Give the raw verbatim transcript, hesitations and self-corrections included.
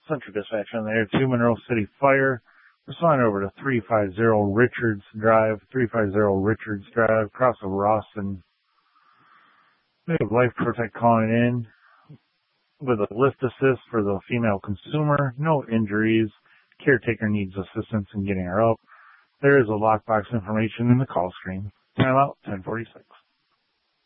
Central Dispatch on there, two Monroe City Fire. Respond over to three five zero Richards Drive, three five zero Richards Drive, across of Ross, and we have Life Protect calling in with a lift assist for the female consumer. No injuries. Caretaker needs assistance in getting her up. There is a lockbox information in the call screen. Time out, ten forty-six.